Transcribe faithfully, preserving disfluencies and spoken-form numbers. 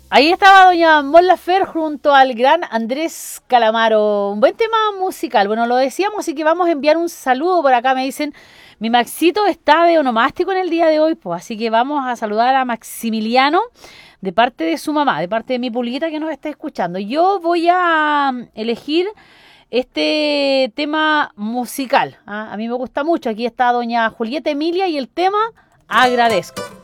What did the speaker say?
Ahí estaba doña Mon Laferte junto al gran Andrés Calamaro. Un buen tema musical. Bueno, lo decíamos, así que vamos a enviar un saludo por acá. Me dicen, mi Maxito está de onomástico en el día de hoy, pues así que vamos a saludar a Maximiliano de parte de su mamá, de parte de mi pulguita que nos está escuchando. Yo voy a elegir este tema musical. ¿ah? A mí me gusta mucho. Aquí está doña Julieta Emilia y el tema Agradezco.